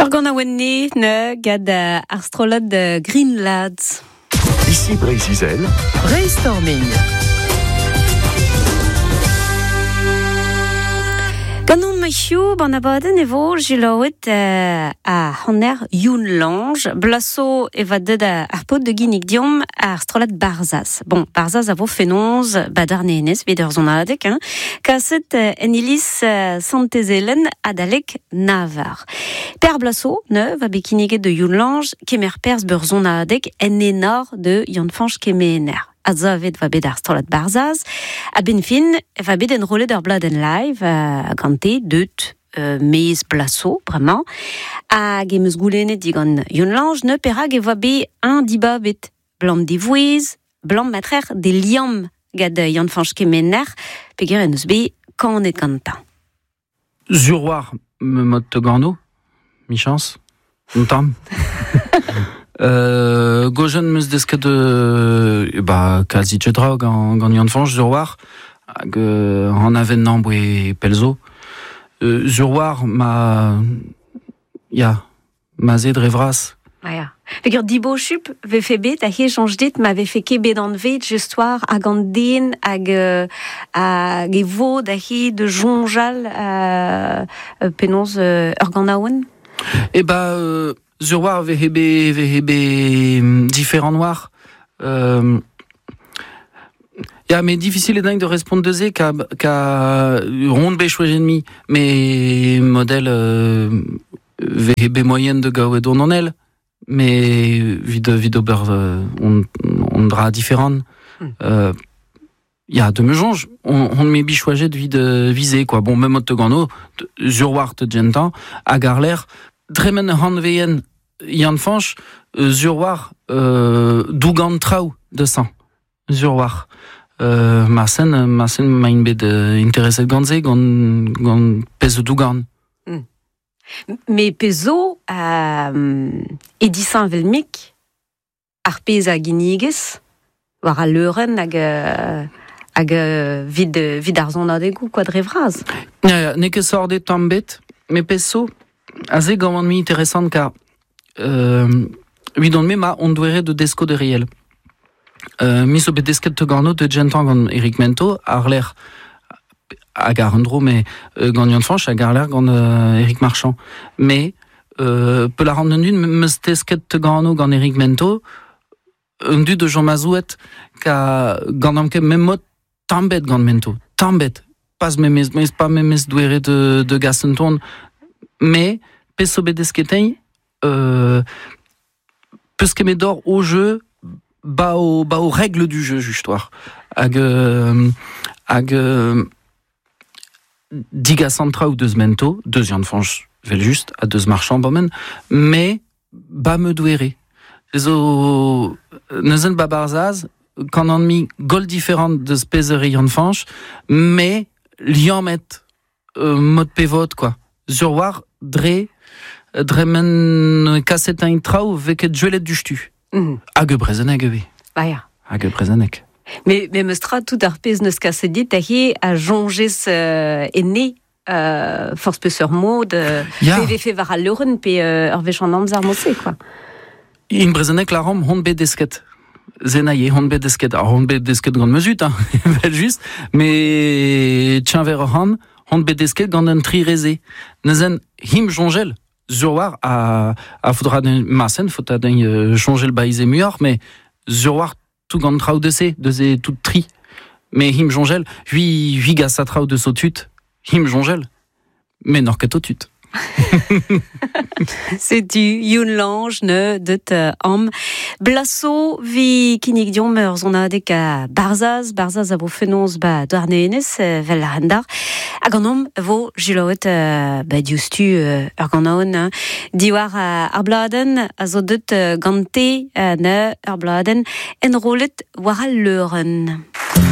gant a oenne ne gad ar strolad Green Lads. Ici Brésil. Brainstorming. Ganon maïchou, ban abaden evo, jilaouet a hanner youn lange, blasso evadet ar pot de ginig diom ar strolad Barzaz. Bon, Barzaz a vo fenonz badarnenez, veder zonadek, kaset en ilis santezelen adalek navar. Per blasso, ne, va bekiniget de youn lange, kemer pers beur zonadek en enor de yonfanch kemener. Azavet va bet ar strolad Barzaz, a ben fin va bet en rolet ur blad en live, gante deut meiz blasso, vraiment, hag emeus goulenet digan yon lange, ne perag e va bet un diba bet blam divouez, blam matrer de liam gad yon fanch kemener, peger en eus bet kanet gantan. Zuroar me mot te gano, mi chance, un tam. Gojen meus desket kazi tchedra gant yon fanch Zuroar, hag an aven namb e pelzo. Zuroar ma zed revras. Ja. Peger dibo chup ve fe bet, a he chanj dit ma ve fe ket bet an vet justoir hag an den hag e vo da he de jonjal penons ur gant aouen. Zuroar ve hebe différent noir. Mais difficile et dingue de répondre de zé qu'à ronde béchoue ennemi, mais modèle VHB moyenne de gaouet on en elle, mais vidober on dra différent. De me jonge, on met bichoaget de vide visé quoi. Bon même te gano, Zuroar te gentan, agarler, dremen hanveyen yan fanch, Zuroar dougan trau de sang. Zuroar. Marsen main bet interesset gantze gant pezo dougan. Me pezo edisan velmik ar pez a giniges war a leuren hag vid ar zonadegou quadrevraz. Ne ket sordet tambet, me pezo a ze gant mi interessant car vidon me ma on douere de desco de riel. Mis o bet desket te gano de gentan gant Eric Mento, ar l'air hag ar andro, mais gant yon fanch hag ar l'air gant Eric Marchand. Mais, peu la rand d'un meus desket te gano gant Eric Mento, un du de Jean Mazouet, ka gant amke memot tambet gant Mento. Tambet. Pas memez douere de Gaston, mais, pes o bet desketei, peus ket medor au jeu, ba aux règles du jeu justoir hag diga centra ou deus mento deus yan fanch vel just a deus marchand bomen mais ba me douere zo neuzen ba Barzaz quand on mi gol différent deus pezeri yan fanch mais liam met mod pevot quoi Zuroar dremen kasetain trau veket juelet du stu. Hag brezenek ebe. Hag brezenek. Mais meustra tout ar pez neus kaset dit a he a jonges enne force peus ur mod pe fe var a leuren pe ur vechant amzer mose quoi. In brezenek la ram hon bet desket. Zenaie hon bet desket. Hon bet desket gant meuzut, vel just, mais tiens ver hon bet desket gant un tri reze. Neuzen him jongel. Zuroar a faudra d'un massen, faudra d'un changer le baïs et muor, mais Zuroar tout gant trau de ze tout tri. Mais him jongel, hui gas sa trau de so tut, him jongel, mais nor ket o tut. C'est du youn lange ne deut am blasso vi kinig diom ur zonadek a Barzaz a vo fenons ba douarnenez vel ar rendar hag an om vo jilaouet dioustu ur gant aon diwar ar bladen a zo deut gante ne ur bladen en rolet war al leuren.